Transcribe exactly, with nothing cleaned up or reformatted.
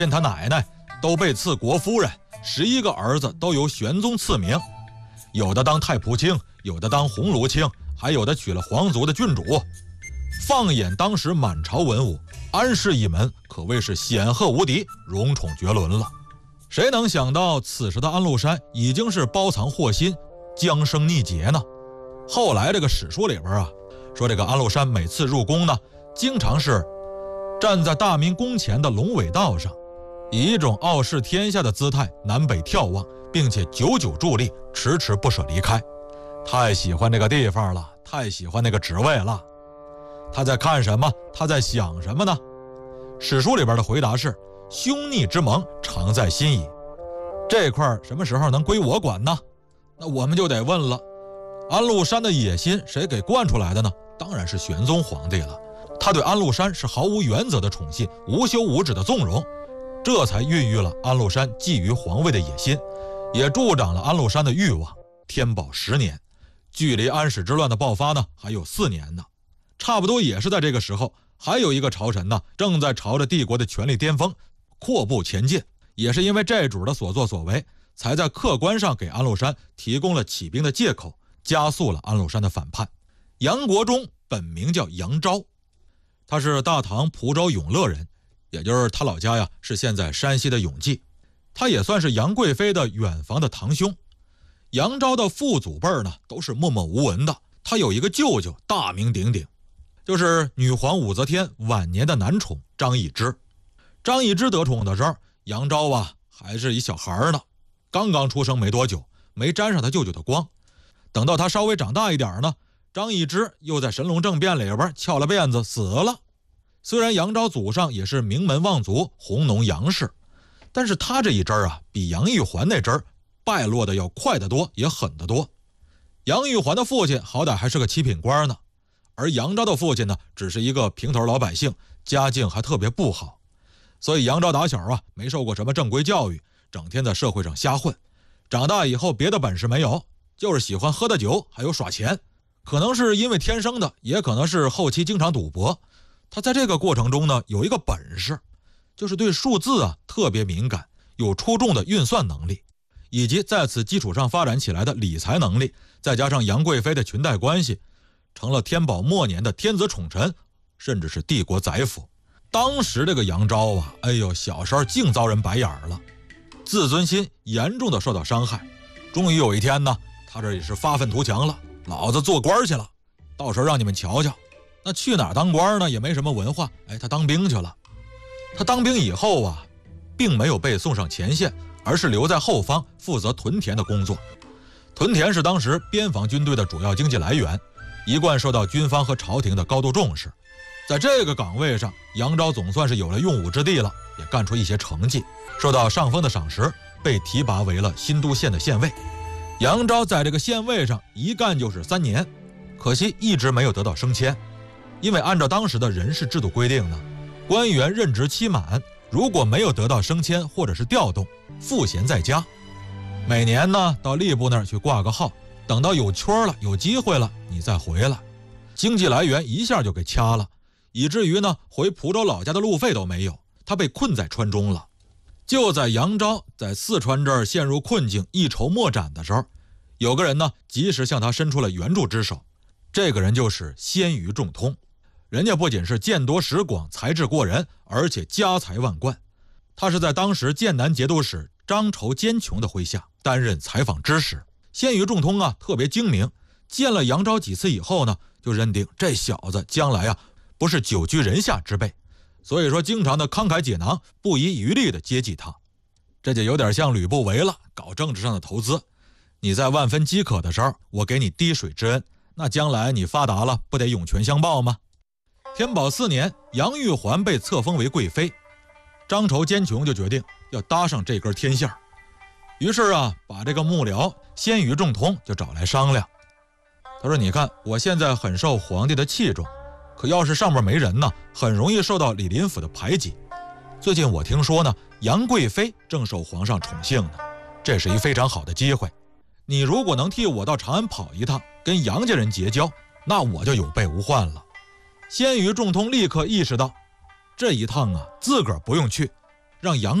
连他奶奶都被赐国夫人，十一个儿子都由玄宗赐名，有的当太仆卿，有的当鸿胪卿，还有的娶了皇族的郡主。放眼当时满朝文武，安氏一门可谓是显赫无敌，荣宠绝伦了。谁能想到此时的安禄山已经是包藏祸心，将生逆劫呢？后来这个史书里边啊，说这个安禄山每次入宫呢，经常是站在大明宫前的龙尾道上，以一种傲视天下的姿态南北眺望，并且久久伫立，迟迟不舍离开。太喜欢这个地方了，太喜欢那个职位了。他在看什么？他在想什么呢？史书里边的回答是：兄逆之盟常在心矣。这块什么时候能归我管呢？那我们就得问了，安禄山的野心谁给惯出来的呢？当然是玄宗皇帝了。他对安禄山是毫无原则的宠信，无休无止的纵容，这才孕育了安禄山觊觎皇位的野心，也助长了安禄山的欲望。天宝十年，距离安史之乱的爆发呢还有四年呢。差不多也是在这个时候，还有一个朝臣呢正在朝着帝国的权力巅峰阔步前进，也是因为这主的所作所为，才在客观上给安禄山提供了起兵的借口，加速了安禄山的反叛。杨国忠本名叫杨昭，他是大唐蒲州永乐人，也就是他老家呀是现在山西的永济，他也算是杨贵妃的远房的堂兄。杨昭的父祖辈呢都是默默无闻的，他有一个舅舅大名鼎鼎，就是女皇武则天晚年的男宠张易之。张易之得宠的时候，杨昭啊还是一小孩呢，刚刚出生没多久，没沾上他舅舅的光。等到他稍微长大一点呢，张易之又在神龙政变里边翘了辫子死了。虽然杨昭祖上也是名门望族弘农杨氏，但是他这一支啊比杨玉环那支败落的要快得多，也狠得多。杨玉环的父亲好歹还是个七品官呢，而杨昭的父亲呢只是一个平头老百姓，家境还特别不好。所以杨昭打小啊没受过什么正规教育，整天在社会上瞎混。长大以后别的本事没有，就是喜欢喝的酒还有耍钱。可能是因为天生的，也可能是后期经常赌博。他在这个过程中呢有一个本事，就是对数字啊特别敏感，有出众的运算能力，以及在此基础上发展起来的理财能力，再加上杨贵妃的裙带关系，成了天宝末年的天子宠臣，甚至是帝国宰辅。当时这个杨昭啊，哎呦，小时候净遭人白眼了，自尊心严重的受到伤害。终于有一天呢，他这也是发愤图强了，老子做官去了，到时候让你们瞧瞧。那去哪儿当官呢？也没什么文化，哎，他当兵去了。他当兵以后啊，并没有被送上前线，而是留在后方负责屯田的工作。屯田是当时边防军队的主要经济来源，一贯受到军方和朝廷的高度重视。在这个岗位上，杨昭总算是有了用武之地了，也干出一些成绩，受到上峰的赏识，被提拔为了新都县的县尉。杨昭在这个县尉上一干就是三年，可惜一直没有得到升迁。因为按照当时的人事制度规定呢，官员任职期满，如果没有得到升迁或者是调动，赋闲在家。每年呢到吏部那儿去挂个号，等到有缺了有机会了你再回来。经济来源一下就给掐了，以至于呢回蒲州老家的路费都没有，他被困在川中了。就在杨昭在四川这儿陷入困境一筹莫展的时候，有个人呢及时向他伸出了援助之手。这个人就是鲜于仲通，人家不仅是见多识广，才智过人，而且家财万贯。他是在当时剑南节度使张筹奸穷的麾下担任采访知使。鲜于仲通啊特别精明，见了杨昭几次以后呢，就认定这小子将来啊不是久居人下之辈，所以说经常的慷慨解囊，不遗余力的接济他。这就有点像吕不韦了，搞政治上的投资。你在万分饥渴的时候，我给你滴水之恩，那将来你发达了，不得涌泉相报吗？天宝四年，杨玉环被册封为贵妃，张筹奸穷就决定要搭上这根天线。于是啊，把这个幕僚鲜于仲通就找来商量。他说：“你看，我现在很受皇帝的器重，可要是上面没人呢，很容易受到李林甫的排挤。最近我听说呢，杨贵妃正受皇上宠幸呢，这是一非常好的机会。你如果能替我到长安跑一趟，跟杨家人结交，那我就有备无患了。”鲜于仲通立刻意识到，这一趟啊，自个儿不用去， 让杨